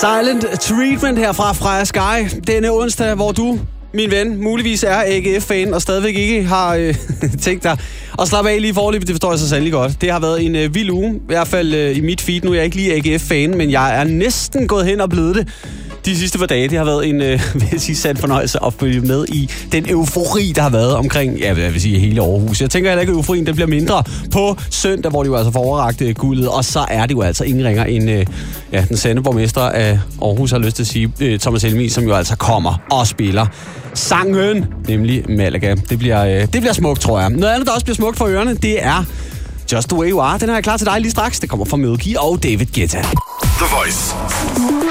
Silent Treatment herfra Freja Sky. Denne onsdag, hvor du, min ven, muligvis er AGF-fan og stadigvæk ikke har tænkt dig at slappe af lige forløbet. Det forstår jeg så sandelig godt. Det har været en vild uge, i hvert fald i mit feed. Nu er jeg ikke lige AGF-fan, men jeg er næsten gået hen og blevet det de sidste par dage. Det har været en, vil jeg sige, sand fornøjelse at følge med i den eufori, der har været omkring, jeg vil sige, hele Aarhus. Jeg tænker heller ikke, at euforien den bliver mindre på søndag, hvor de jo altså får overragt guldet. Og så er det jo altså ingen ringer end den sande borgmester af Aarhus, har lyst til at sige, Thomas Helmig, som jo altså kommer og spiller sangen, nemlig Malaga. Det bliver smukt, tror jeg. Noget andet, der også bliver smukt for ørerne, det er Just the Way You Are. Den er jeg klar til dig lige straks. Det kommer fra Mødki og David Guetta. The Voice.